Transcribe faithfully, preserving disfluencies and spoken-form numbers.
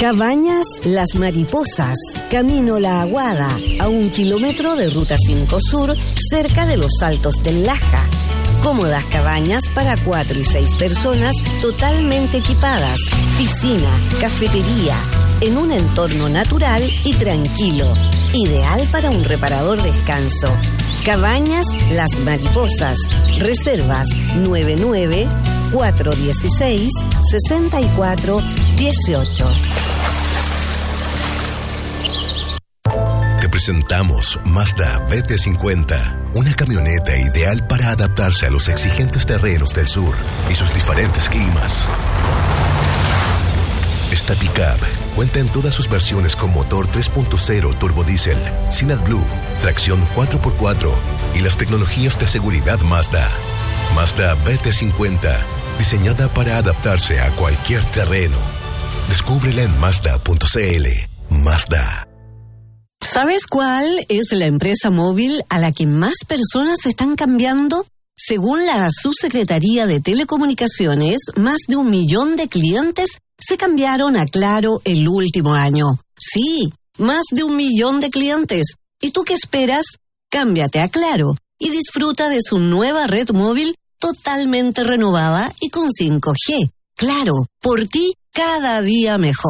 Cabañas Las Mariposas, Camino La Aguada, a un kilómetro de Ruta cinco Sur, cerca de los Altos del Laja. Cómodas cabañas para cuatro y seis personas, totalmente equipadas, piscina, cafetería, en un entorno natural y tranquilo, ideal para un reparador descanso. Cabañas Las Mariposas, reservas nueve nueve, cuatro uno seis, seis cuatro uno ocho. Te presentamos Mazda B T cincuenta, una camioneta ideal para adaptarse a los exigentes terrenos del sur y sus diferentes climas. Esta pickup cuenta en todas sus versiones con motor tres punto cero turbodiesel, sin AdBlue, tracción cuatro por cuatro y las tecnologías de seguridad Mazda. Mazda B T cincuenta, diseñada para adaptarse a cualquier terreno. Descúbrela en Mazda punto c l. Mazda. ¿Sabes cuál es la empresa móvil a la que más personas están cambiando? Según la Subsecretaría de Telecomunicaciones, más de un millón de clientes se cambiaron a Claro el último año. Sí, más de un millón de clientes. ¿Y tú qué esperas? Cámbiate a Claro y disfruta de su nueva red móvil totalmente renovada y con cinco G. Claro, por ti cada día mejor.